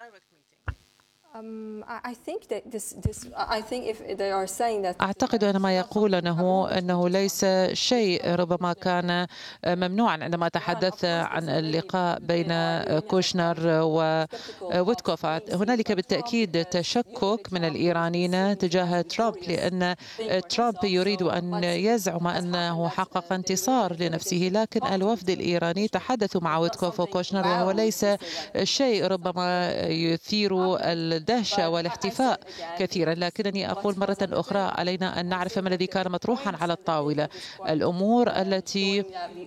أعتقد أن ما يقول أنه ليس شيء ربما كان ممنوعا عندما تحدث عن اللقاء بين كوشنر وويتكوف. هنالك بالتأكيد تشكك من الإيرانيين تجاه ترامب، لأن ترامب يريد أن يزعم أنه حقق انتصار لنفسه، لكن الوفد الإيراني تحدثوا مع ويتكوف وكوشنر، وهو ليس شيء ربما يثير الدهشة والاحتفاء كثيرا. لكنني أقول مرة أخرى علينا أن نعرف ما الذي كان مطروحا على الطاولة. الأمور التي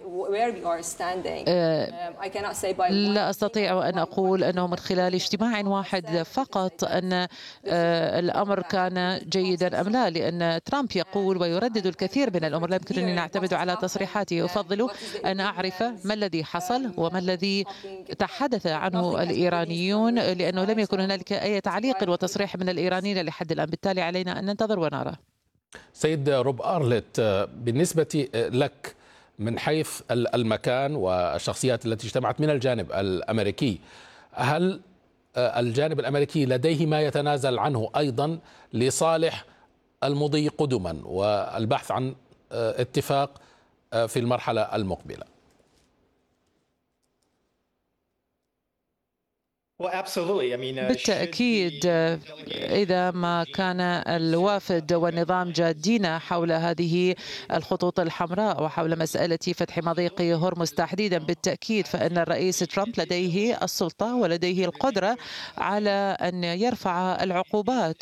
لا أستطيع أن أقول أنه من خلال اجتماع واحد فقط أن الأمر كان جيدا أم لا، لأن ترامب يقول ويردد الكثير من الأمور. لا يمكنني أن أعتمد على تصريحاته. أفضل أن أعرف ما الذي حصل وما الذي تحدث عنه الإيرانيون، لأنه لم يكن هنالك أي تعليق وتصريح من الإيرانيين لحد الآن. بالتالي علينا أن ننتظر ونرى. سيد روب أرلت، بالنسبة لك من حيث المكان والشخصيات التي اجتمعت من الجانب الأمريكي، هل الجانب الأمريكي لديه ما يتنازل عنه أيضا لصالح المضي قدما والبحث عن اتفاق في المرحلة المقبلة؟ بالتأكيد، إذا ما كان الوافد والنظام جادين حول هذه الخطوط الحمراء وحول مسألة فتح مضيق هرمز تحديدا، بالتأكيد فإن الرئيس ترامب لديه السلطة ولديه القدرة على أن يرفع العقوبات،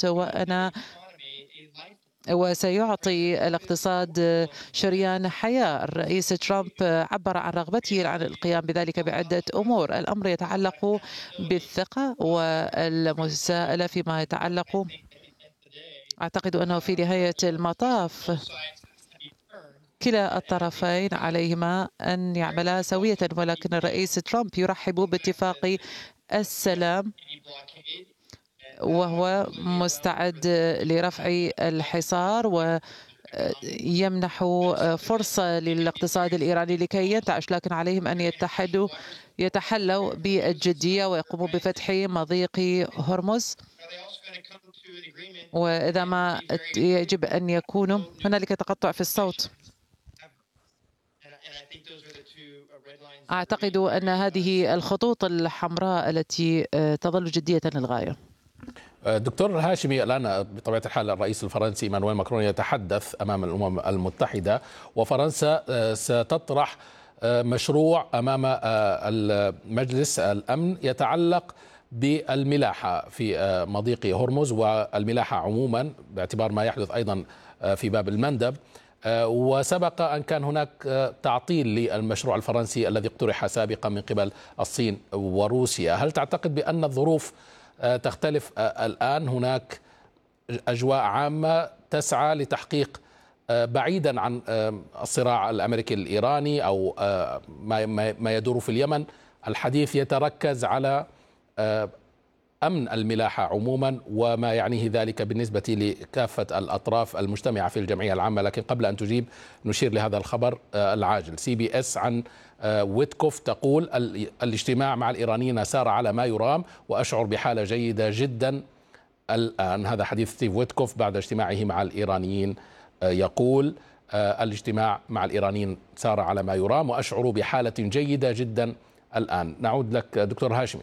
وسيعطي الاقتصاد شريان حياة. الرئيس ترامب عبر عن رغبته عن القيام بذلك بعدة أمور. الأمر يتعلق بالثقة والمساءلة فيما يتعلق، أعتقد أنه في نهاية المطاف كلا الطرفين عليهما أن يعملا سوية، ولكن الرئيس ترامب يرحب باتفاق السلام وهو مستعد لرفع الحصار ويمنح فرصة للاقتصاد الإيراني لكي ينتعش، لكن عليهم أن يتحلوا بالجدية ويقوموا بفتح مضيق هرمز. وإذا ما يجب أن يكون هنالك تقطع في الصوت. أعتقد أن هذه الخطوط الحمراء التي تظل جدية للغاية. دكتور هاشمي، الآن بطبيعة الحال الرئيس الفرنسي إيمانويل ماكرون يتحدث أمام الأمم المتحدة، وفرنسا ستطرح مشروع أمام المجلس الأمن يتعلق بالملاحة في مضيق هرمز والملاحة عموما، باعتبار ما يحدث أيضا في باب المندب. وسبق أن كان هناك تعطيل للمشروع الفرنسي الذي اقترح سابقا من قبل الصين وروسيا. هل تعتقد بأن الظروف تختلف الآن؟ هناك أجواء عامة تسعى لتحقيق بعيدا عن الصراع الأمريكي الإيراني أو ما يدور في اليمن، الحديث يتركز على أمن الملاحة عموما وما يعنيه ذلك بالنسبة لكافة الأطراف المجتمعة في الجمعية العامة. لكن قبل أن تجيب نشير لهذا الخبر العاجل. CBS عن ويتكوف تقول: الاجتماع مع الإيرانيين سار على ما يرام وأشعر بحالة جيدة جدا الآن. هذا حديث ستيف ويتكوف بعد اجتماعه مع الإيرانيين، يقول: الاجتماع مع الإيرانيين سار على ما يرام وأشعر بحالة جيدة جدا الآن. نعود لك دكتور هاشمي.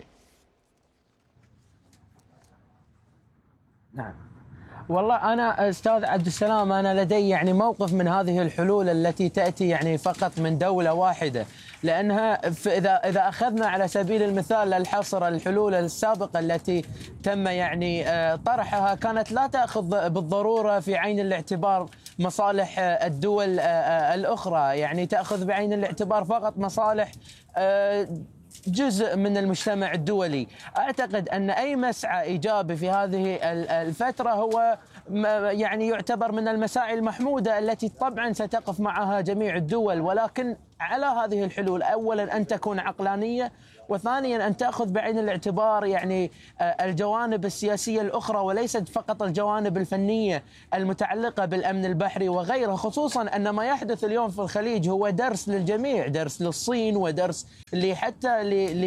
نعم، والله أنا أستاذ عبد السلام، أنا لدي يعني موقف من هذه الحلول التي تأتي يعني فقط من دولة واحدة، لأنها إذا أخذنا على سبيل المثال الحصر الحلول السابقة التي تم يعني طرحها كانت لا تأخذ بالضرورة في عين الاعتبار مصالح الدول الأخرى، يعني تأخذ بعين الاعتبار فقط مصالح جزء من المجتمع الدولي. أعتقد أن أي مسعى إيجابي في هذه الفترة هو يعني يعتبر من المساعي المحمودة التي طبعا ستقف معها جميع الدول، ولكن على هذه الحلول أولا أن تكون عقلانية، وثانيا أن تأخذ بعين الاعتبار يعني الجوانب السياسية الأخرى وليست فقط الجوانب الفنية المتعلقة بالأمن البحري وغيره، خصوصا أن ما يحدث اليوم في الخليج هو درس للجميع، درس للصين ودرس حتى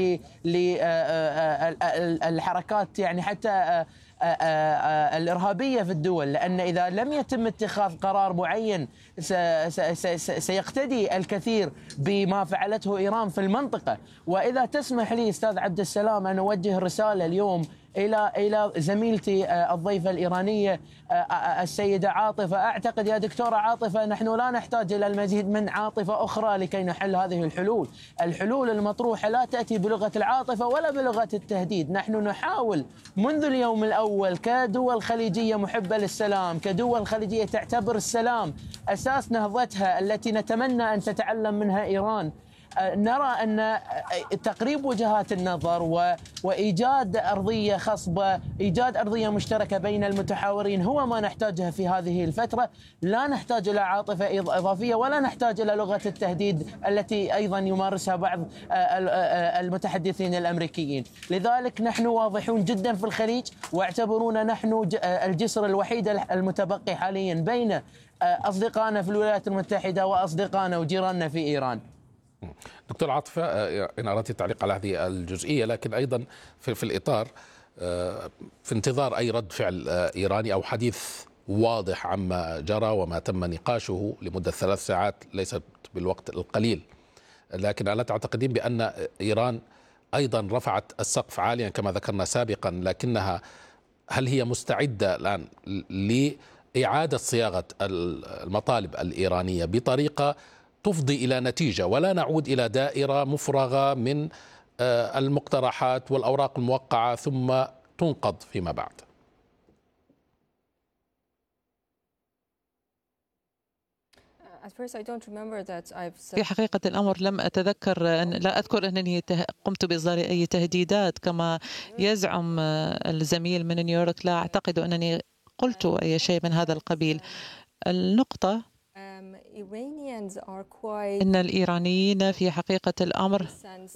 للحركات يعني حتى الإرهابية في الدول، لأن إذا لم يتم اتخاذ قرار معين سيقتدي الكثير بما فعلته إيران في المنطقة. وإذا تسمح لي أستاذ عبد السلام أن أوجه رسالة اليوم إلى زميلتي الضيفة الإيرانية السيدة عاطفة. أعتقد يا دكتورة عاطفة نحن لا نحتاج إلى المزيد من عاطفة أخرى لكي نحل هذه الحلول المطروحة لا تأتي بلغة العاطفة ولا بلغة التهديد. نحن نحاول منذ اليوم الأول كدول خليجية محبة للسلام، كدول خليجية تعتبر السلام أساس نهضتها التي نتمنى أن تتعلم منها إيران، نرى أن تقريب وجهات النظر وإيجاد أرضية خصبة، إيجاد أرضية مشتركة بين المتحاورين هو ما نحتاجها في هذه الفترة. لا نحتاج إلى عاطفة إضافية ولا نحتاج إلى لغة التهديد التي أيضا يمارسها بعض المتحدثين الأمريكيين. لذلك نحن واضحون جدا في الخليج واعتبرونا نحن الجسر الوحيد المتبقي حاليا بين أصدقائنا في الولايات المتحدة وأصدقائنا وجيراننا في إيران. دكتور عاطفة، إن أردت التعليق على هذه الجزئية، لكن أيضا في الإطار في انتظار أي رد فعل إيراني أو حديث واضح عما جرى وما تم نقاشه لمدة 3 ساعات ليست بالوقت القليل، لكن ألا تعتقدين بأن إيران أيضا رفعت السقف عاليا كما ذكرنا سابقا، لكنها هل هي مستعدة الآن لإعادة صياغة المطالب الإيرانية بطريقة تفضي إلى نتيجة ولا نعود إلى دائرة مفرغة من المقترحات والأوراق الموقعة ثم تنقض فيما بعد؟ في حقيقة الأمر لم أتذكر لا أذكر أنني قمت بإصدار أي تهديدات كما يزعم الزميل من نيويورك. لا أعتقد أنني قلت أي شيء من هذا القبيل. النقطة إن الإيرانيين في حقيقة الأمر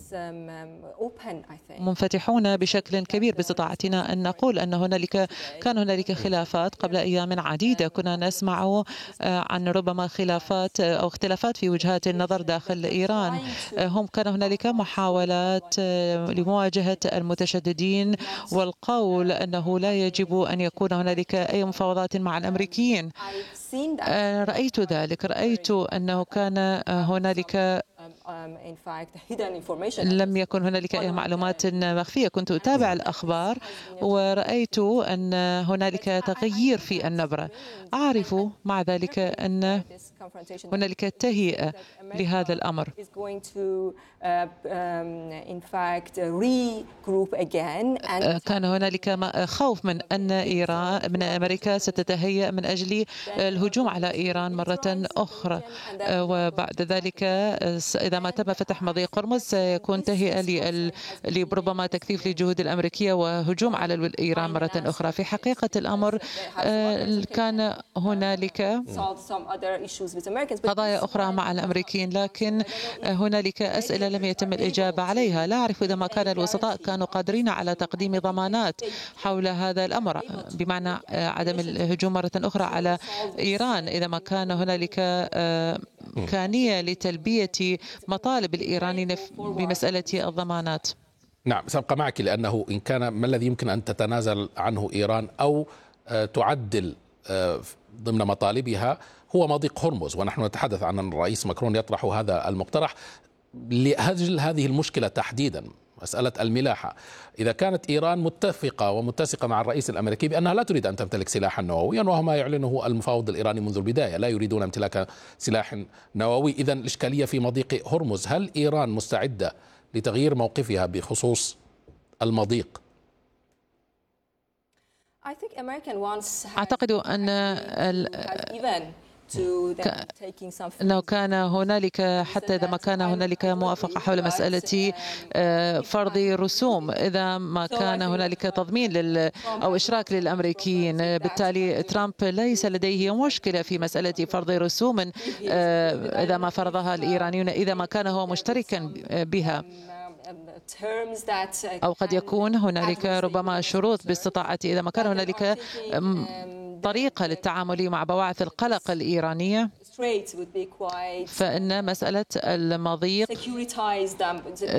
منفتحون بشكل كبير باستطاعتنا أن نقول أن كان هنالك خلافات قبل أيام عديدة. كنا نسمع عن ربما خلافات أو اختلافات في وجهات النظر داخل إيران. كان هنالك محاولات لمواجهة المتشددين والقول أنه لا يجب أن يكون هنالك أي مفاوضات مع الأمريكيين. رأيت ذلك، رأيت أنه كان هنالك لم يكن هنالك أي معلومات مخفية. كنت أتابع الأخبار ورأيت أن هنالك تغيير في النبرة. أعرف مع ذلك أن هنالك تهيئة لهذا الأمر. كان هنالك خوف من أن من أمريكا ستتهيأ من أجل الهجوم على إيران مرة أخرى، وبعد ذلك إذا ما تم فتح مضيق هرمز سيكون تهيئة لربما تكثيف الجهود الأمريكية وهجوم على إيران مرة أخرى. في حقيقة الأمر كان هنالك قضايا أخرى مع الأمريكيين، لكن هنالك أسئلة لم يتم الإجابة عليها. لا أعرف إذا ما كان الوسطاء كانوا قادرين على تقديم ضمانات حول هذا الأمر، بمعنى عدم الهجوم مرة أخرى على إيران، إذا ما كان هنالك إمكانية لتلبية مطالب الإيرانيين بمسألة الضمانات. نعم، سأبقى معك، لأنه إن كان ما الذي يمكن أن تتنازل عنه إيران أو تعدل ضمن مطالبها هو مضيق هرمز، ونحن نتحدث عن أن الرئيس ماكرون يطرح هذا المقترح لأجل هذه المشكلة تحديدا، مسألة الملاحة. إذا كانت إيران متفقة ومتسقة مع الرئيس الأمريكي بأنها لا تريد أن تمتلك سلاحا نوويا، وهو ما يعلنه المفاوض الإيراني منذ البداية، لا يريدون امتلاك سلاح نووي، إذن الإشكالية في مضيق هرمز. هل إيران مستعدة لتغيير موقفها بخصوص المضيق؟ أعتقد أن لو كان هنالك، حتى إذا ما كان هنالك موافقة حول مسألة فرض رسوم، إذا ما كان هنالك تضمين أو إشراك للأمريكيين، بالتالي ترامب ليس لديه مشكلة في مسألة فرض رسوم إذا ما فرضها الإيرانيون، إذا ما كان هو مشتركا بها. أو قد يكون هنالك ربما شروط باستطاعتي إذا ما كان هنالك طريقة للتعامل مع بواعث القلق الإيرانية، فإن مسألة المضيق